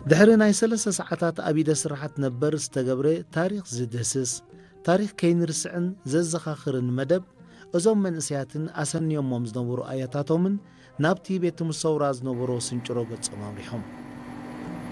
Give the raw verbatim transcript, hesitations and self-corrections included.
ድሕሪ ናይ ሰለስተ ሰዓታት ኣብይደ ስራሓት ነበር ዝተገብረ ታሪክ ዝድህስስ ታሪክ ከይንርስዕን ዘዘኻኽርን መደብ እዞም መንእስያትን ኣሰንዮሞም ዝነበሩ ኣያታቶምን ናብቲ ቤት ምሰውራ ዝነበሮ ስንጭሮ ገጾም ኣምሪሖም